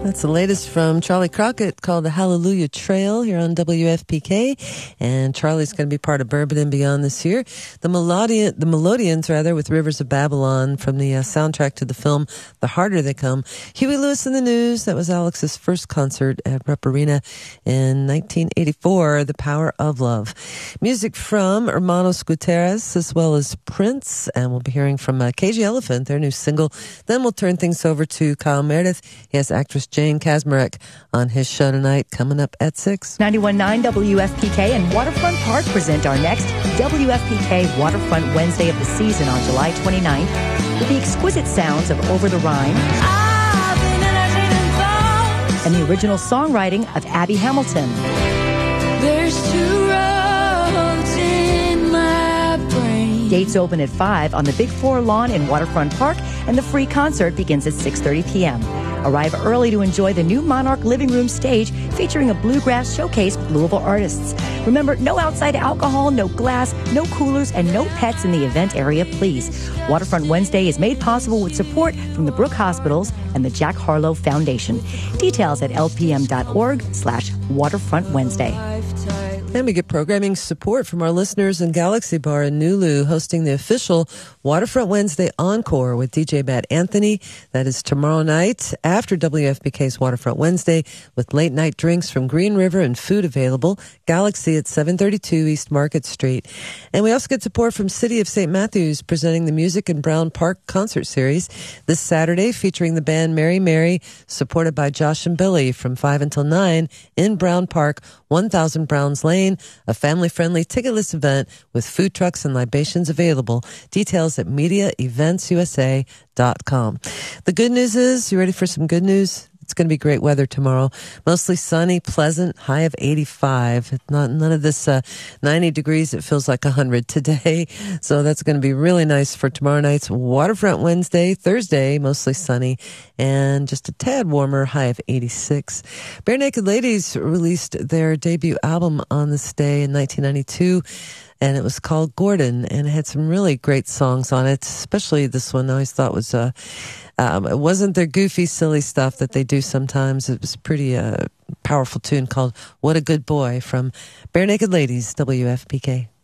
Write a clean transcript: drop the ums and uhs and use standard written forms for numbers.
That's the latest from Charlie Crockett called The Hallelujah Trail here on WFPK. And Charlie's going to be part of Bourbon and Beyond this year. The Melodians, with Rivers of Babylon from the soundtrack to the film The Harder They Come. Huey Lewis in the News, that was Alex's first concert at Rupp Arena in 1984, The Power of Love. Music from Hermanos Gutierrez as well as Prince. And we'll be hearing from KG Elephant, their new single. Then we'll turn things over to Kyle Meredith. He has actress Jane Kaczmarek on his show tonight, coming up at 6. 91.9 WFPK and Waterfront Park present our next WFPK Waterfront Wednesday of the season on July 29th with the exquisite sounds of Over the Rhine and the original songwriting of Abby Hamilton. There's two roads in my brain. Gates open at 5 on the Big Floor lawn in Waterfront Park, and the free concert begins at 6:30 p.m. Arrive early to enjoy the new Monarch Living Room stage featuring a bluegrass showcase with Louisville artists. Remember, no outside alcohol, no glass, no coolers, and no pets in the event area, please. Waterfront Wednesday is made possible with support from the Brooke Hospitals and the Jack Harlow Foundation. Details at lpm.org/Waterfront Wednesday. And we get programming support from our listeners in Galaxy Bar in Nulu, hosting the official Waterfront Wednesday Encore with DJ Matt Anthony. That is tomorrow night after WFPK's Waterfront Wednesday, with late night drinks from Green River and food available. Galaxy at 732 East Market Street. And we also get support from City of St. Matthews, presenting the Music in Brown Park concert series this Saturday, featuring the band Mary Mary, supported by Josh and Billy from 5 until 9 in Brown Park, 1000 Browns Lane, a family-friendly ticketless event with food trucks and libations available. Details at mediaeventsusa.com. The good news is, you ready for some good news? It's going to be great weather tomorrow. Mostly sunny, pleasant, high of 85. None of this 90 degrees. It feels like 100 today. So that's going to be really nice for tomorrow night's Waterfront Wednesday. Thursday, mostly sunny and just a tad warmer, high of 86. Bare Naked Ladies released their debut album on this day in 1992. And it was called Gordon, and it had some really great songs on it, especially this one I always thought was, it wasn't their goofy, silly stuff that they do sometimes. It was a pretty powerful tune called What a Good Boy from Bare Naked Ladies, WFPK.